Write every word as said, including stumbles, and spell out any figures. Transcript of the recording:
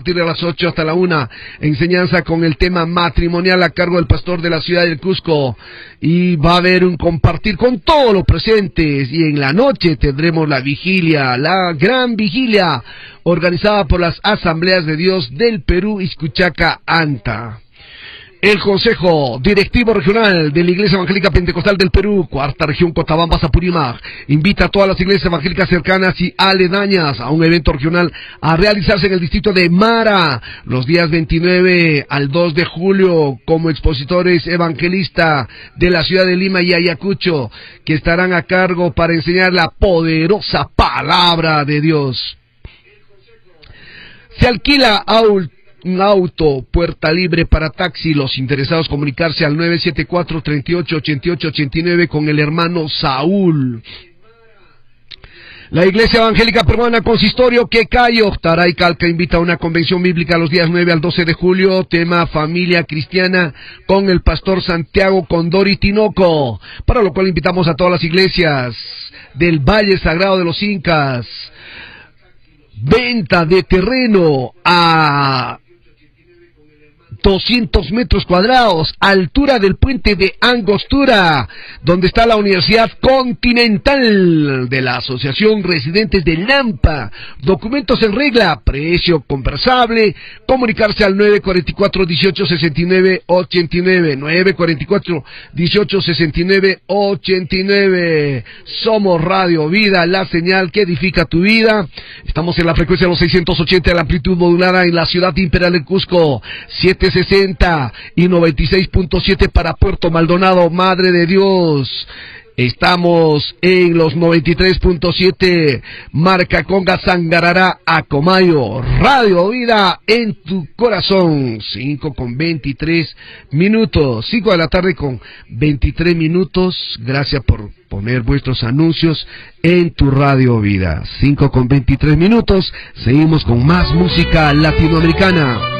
partir de las ocho hasta la una. Enseñanza con el tema matrimonial a cargo del pastor de la ciudad del Cusco. Y va a haber un compartir con todos los presentes. Y en la noche tendremos la vigilia, la gran vigilia, organizada por las Asambleas de Dios del Perú, Iscuchaca, Anta. El Consejo Directivo Regional de la Iglesia Evangélica Pentecostal del Perú, Cuarta Región, Cotabamba, Apurímac, invita a todas las iglesias evangélicas cercanas y aledañas a un evento regional a realizarse en el distrito de Mara, los días veintinueve al dos de julio, como expositores evangelistas de la ciudad de Lima y Ayacucho, que estarán a cargo para enseñar la poderosa palabra de Dios. Se alquila aul un auto, puerta libre para taxi. Los interesados comunicarse al nueve siete cuatro, tres ocho, ocho ocho ocho nueve con el hermano Saúl. La Iglesia Evangélica Peruana Consistorio Quecayo, Taray Calca, invita a una convención bíblica los días nueve al doce de julio, tema familia cristiana, con el pastor Santiago Condori Tinoco, para lo cual invitamos a todas las iglesias del Valle Sagrado de los Incas. Venta de terreno a doscientos metros cuadrados, altura del puente de Angostura, donde está la Universidad Continental de la Asociación Residentes de Lampa. Documentos en regla, precio conversable. Comunicarse al nueve cuatro cuatro, dieciocho sesenta y nueve, ochenta y nueve, nueve cuatro cuatro, dieciocho sesenta y nueve, ochenta y nueve. Somos Radio Vida, la señal que edifica tu vida. Estamos en la frecuencia de los seiscientos ochenta de la amplitud modulada en la ciudad imperial de Cusco, siete sesenta y noventa y seis punto siete para Puerto Maldonado, Madre de Dios. Estamos en los noventa y tres punto siete, Marcaconga, Sangarará, Acomayo. Radio Vida en tu corazón. Cinco con veintitrés minutos. Cinco de la tarde con veintitrés minutos. Gracias por poner vuestros anuncios en tu Radio Vida. Cinco con veintitrés minutos. Seguimos con más música latinoamericana.